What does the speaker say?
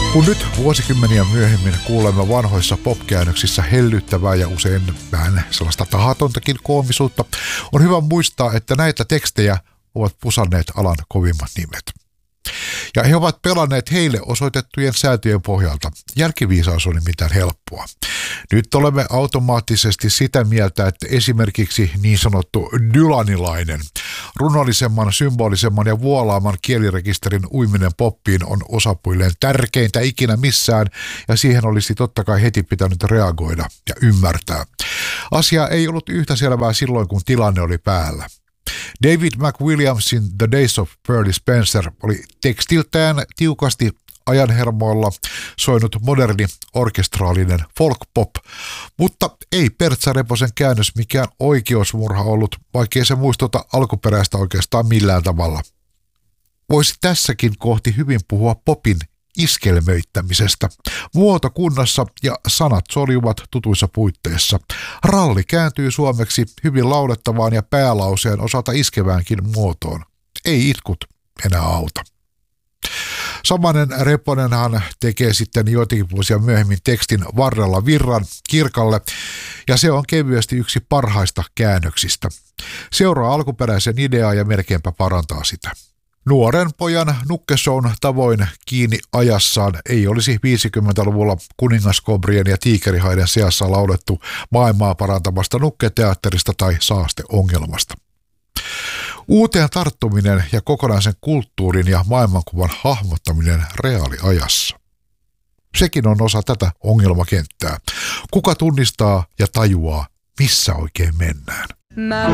Kun nyt vuosikymmeniä myöhemmin kuulemme vanhoissa pop-käännöksissä hellyttävää ja usein vähän sellaista tahatontakin koomisuutta, on hyvä muistaa, että näitä tekstejä ovat pusanneet alan kovimmat nimet. Ja he ovat pelanneet heille osoitettujen säätöjen pohjalta. Jälkiviisaus oli mitään helppoa. Nyt olemme automaattisesti sitä mieltä, että esimerkiksi niin sanottu dylanilainen, runollisemman, symbolisemman ja vuolaamman kielirekisterin uiminen poppiin on osapuilleen tärkeintä ikinä missään, ja siihen olisi totta kai heti pitänyt reagoida ja ymmärtää. Asia ei ollut yhtä selvää silloin, kun tilanne oli päällä. David McWilliamsin The Days of Pearly Spencer oli tekstiltään tiukasti ajanhermoilla soinut moderni orkestraalinen folk-pop, mutta ei Pertsa Reposen käännös mikään oikeusmurha ollut, vaikkei se muistuta alkuperäistä oikeastaan millään tavalla. Voisi tässäkin kohti hyvin puhua popin iskelmöittämisestä. Muoto kunnossa ja sanat soljuvat tutuissa puitteissa. Ralli kääntyy suomeksi hyvin laulettavaan ja päälauseen osalta iskeväänkin muotoon. Ei itkut enää auta. Samanen Reponenhan tekee sitten joitakin vuosia myöhemmin tekstin Varrella virran kirkalle, ja se on kevyesti yksi parhaista käännöksistä. Seuraa alkuperäisen ideaa ja melkeinpä parantaa sitä. Nuoren pojan nukkeshown tavoin kiinni ajassaan ei olisi 50-luvulla kuningaskobrien ja tiikerihaiden seassa laulettu maailmaa parantamasta nukketeatterista tai saasteongelmasta. Uuteen tarttuminen ja kokonaisen kulttuurin ja maailmankuvan hahmottaminen reaaliajassa. Sekin on osa tätä ongelmakenttää. Kuka tunnistaa ja tajuaa, missä oikein mennään?